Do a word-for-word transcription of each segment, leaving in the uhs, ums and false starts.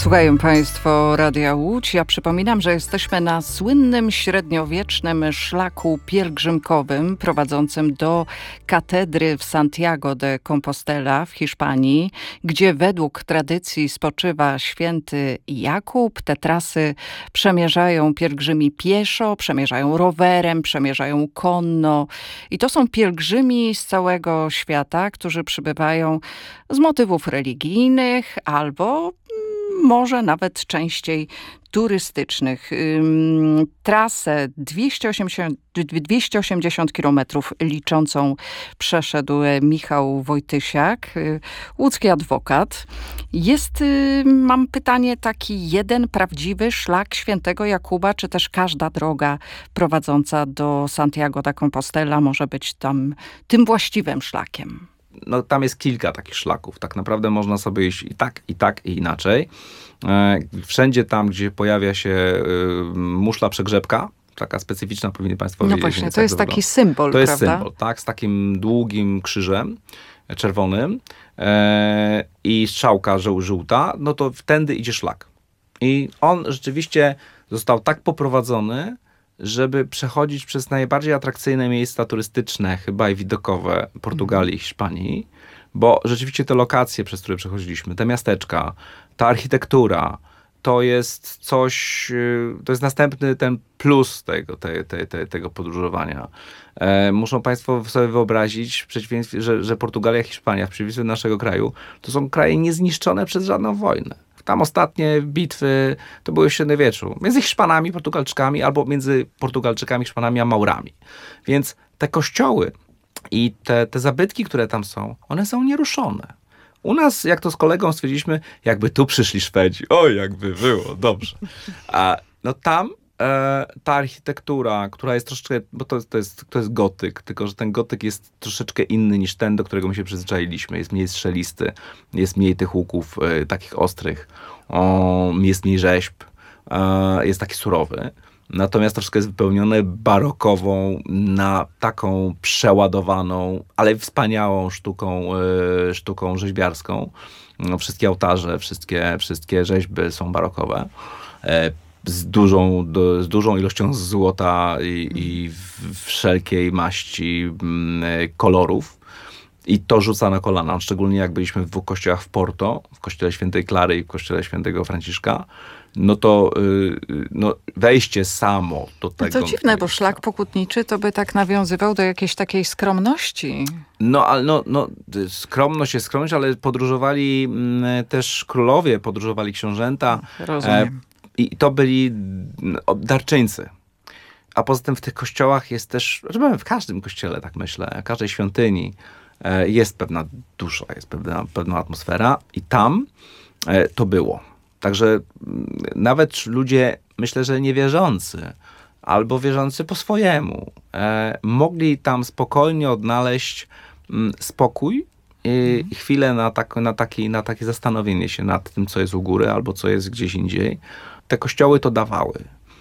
Słuchają Państwo Radia Łódź. Ja przypominam, że jesteśmy na słynnym średniowiecznym szlaku pielgrzymkowym prowadzącym do katedry w Santiago de Compostela w Hiszpanii, gdzie według tradycji spoczywa święty Jakub. Te trasy przemierzają pielgrzymi pieszo, przemierzają rowerem, przemierzają konno. I to są pielgrzymi z całego świata, którzy przybywają z motywów religijnych albo może nawet częściej turystycznych. Trasę dwieście osiemdziesiąt kilometrów liczącą przeszedł Michał Wojtysiak, łódzki adwokat. Jest, mam pytanie, taki jeden prawdziwy szlak świętego Jakuba, czy też każda droga prowadząca do Santiago de Compostela może być tam tym właściwym szlakiem? No, tam jest kilka takich szlaków. Tak naprawdę można sobie iść i tak, i tak, i inaczej. E, wszędzie tam, gdzie pojawia się y, muszla przegrzebka, taka specyficzna, powinni Państwo no wiedzieć. No właśnie, więc to jak jest to taki wygląda. symbol, To jest prawda? symbol, tak, z takim długim krzyżem czerwonym e, i strzałka żół, żółta, no to wtędy idzie szlak. I on rzeczywiście został tak poprowadzony, żeby przechodzić przez najbardziej atrakcyjne miejsca turystyczne, chyba i widokowe Portugalii i Hiszpanii, bo rzeczywiście te lokacje, przez które przechodziliśmy, te miasteczka, ta architektura, to jest coś, to jest następny ten plus tego, te, te, te, tego podróżowania. E, muszą Państwo sobie wyobrazić, w przeciwieństwie, że, że Portugalia i Hiszpania, w przeciwieństwie do naszego kraju, to są kraje niezniszczone przez żadną wojnę. Tam ostatnie bitwy to były w średniowieczu. Między Hiszpanami, Portugalczykami, albo między Portugalczykami, Hiszpanami, a Maurami. Więc te kościoły i te, te zabytki, które tam są, one są nieruszone. U nas, jak to z kolegą stwierdziliśmy, jakby tu przyszli Szwedzi. Oj, jakby było, dobrze. A no tam e, ta architektura, która jest troszeczkę, bo to, to, jest, to jest gotyk, tylko że ten gotyk jest troszeczkę inny niż ten, do którego my się przyzwyczailiśmy. Jest mniej strzelisty, jest mniej tych łuków e, takich ostrych, o, jest mniej rzeźb, e, jest taki surowy. Natomiast troszkę jest wypełnione barokową, na taką przeładowaną, ale wspaniałą sztuką, y, sztuką rzeźbiarską. No, wszystkie ołtarze, wszystkie, wszystkie rzeźby są barokowe. E, z, dużą, do, z dużą ilością złota i, i wszelkiej maści y, kolorów. I to rzuca na kolana, szczególnie jak byliśmy w dwóch kościołach w Porto, w kościele Świętej Klary i w kościele Świętego Franciszka. No to yy, no wejście samo do tego... No to dziwne, bo szlak pokutniczy to by tak nawiązywał do jakiejś takiej skromności. No, ale no, no, skromność jest skromność, ale podróżowali m, też królowie, podróżowali książęta. Rozumiem. E, I to byli darczyńcy. A poza tym w tych kościołach jest też, znaczy w każdym kościele, tak myślę, w każdej świątyni e, jest pewna dusza, jest pewna, pewna atmosfera i tam e, to było. Także nawet ludzie, myślę, że niewierzący, albo wierzący po swojemu, e, mogli tam spokojnie odnaleźć m, spokój i mm. chwilę na, tak, na, taki, na takie zastanowienie się nad tym, co jest u góry, albo co jest gdzieś indziej. Te kościoły to dawały.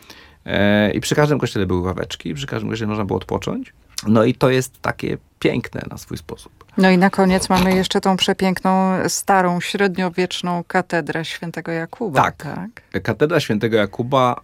E, I przy każdym kościele były ławeczki, przy każdym kościele można było odpocząć. No i to jest takie piękne na swój sposób. No i na koniec mamy jeszcze tą przepiękną, starą, średniowieczną katedrę Świętego Jakuba. Tak. tak. Katedra Świętego Jakuba,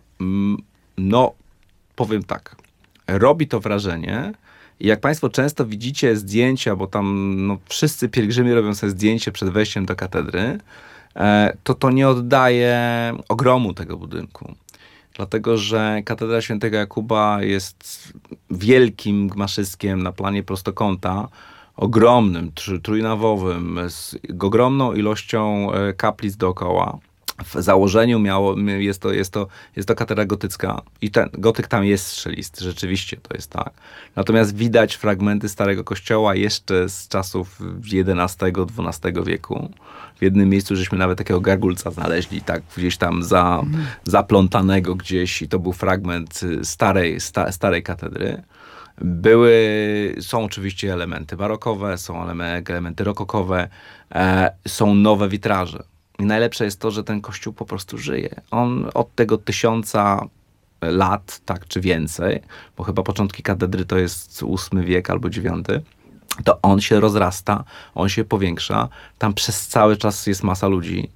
no powiem tak, robi to wrażenie. I jak Państwo często widzicie zdjęcia, bo tam no, wszyscy pielgrzymi robią sobie zdjęcie przed wejściem do katedry, to to nie oddaje ogromu tego budynku. Dlatego, że katedra Świętego Jakuba jest wielkim gmaszyskiem na planie prostokąta, ogromnym, trójnawowym, z ogromną ilością kaplic dookoła. W założeniu miało, jest to, jest to, jest to katedra gotycka i ten gotyk tam jest strzelisty, rzeczywiście to jest tak. Natomiast widać fragmenty Starego Kościoła jeszcze z czasów jedenastego, dwunastego wieku. W jednym miejscu żeśmy nawet takiego gargulca znaleźli, tak gdzieś tam za, mm. zaplątanego gdzieś i to był fragment starej, sta, starej katedry. Były, są oczywiście elementy barokowe, są elementy, elementy rokokowe, e, są nowe witraże. I najlepsze jest to, że ten kościół po prostu żyje. On od tego tysiąca lat, tak czy więcej, bo chyba początki katedry to jest ósmy wiek albo dziewiąty, to on się rozrasta, on się powiększa. Tam przez cały czas jest masa ludzi.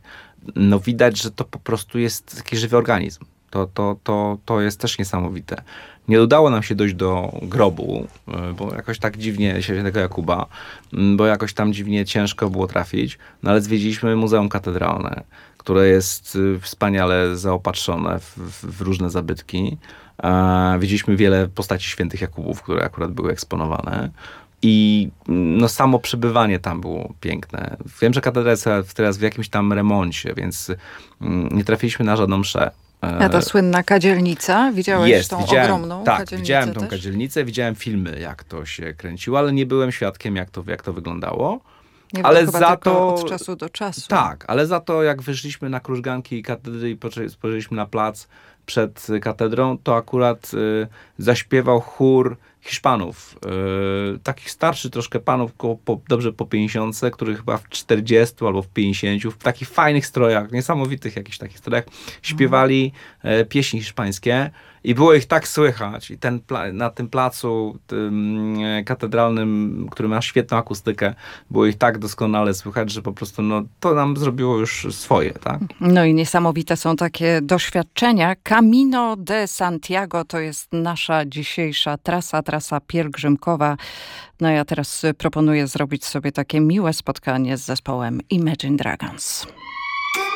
no widać, że to po prostu jest taki żywy organizm. To, to, to, to jest też niesamowite. Nie udało nam się dojść do grobu, bo jakoś tak dziwnie, świętego Jakuba, bo jakoś tam dziwnie ciężko było trafić, no ale zwiedziliśmy Muzeum Katedralne, które jest wspaniale zaopatrzone w, w różne zabytki. Widzieliśmy wiele postaci świętych Jakubów, które akurat były eksponowane. I no, samo przebywanie tam było piękne. Wiem, że katedra jest teraz w jakimś tam remoncie, więc nie trafiliśmy na żadną mszę. A ta słynna kadzielnica? Widziałeś jest, tą widziałem, ogromną tak, kadzielnicę widziałem tą też? kadzielnicę, widziałem filmy, jak to się kręciło, ale nie byłem świadkiem, jak to, jak to wyglądało. Nie, ale to chyba za tylko to od czasu do czasu. Tak, ale za to jak wyszliśmy na krużganki katedry i spojrzeliśmy na plac przed katedrą, to akurat y, zaśpiewał chór Hiszpanów. Y, takich starszych troszkę panów, koło, po, dobrze po pięćdziesiątce, których chyba w czterdziestu albo w pięćdziesięciu, w takich fajnych strojach, niesamowitych jakichś takich strojach, śpiewali y, pieśni hiszpańskie. I było ich tak słychać. I ten pla- na tym placu tym katedralnym, który ma świetną akustykę, było ich tak doskonale słychać, że po prostu no, to nam zrobiło już swoje, tak? No i niesamowite są takie doświadczenia. Camino de Santiago to jest nasza dzisiejsza trasa, trasa pielgrzymkowa. No ja teraz proponuję zrobić sobie takie miłe spotkanie z zespołem Imagine Dragons.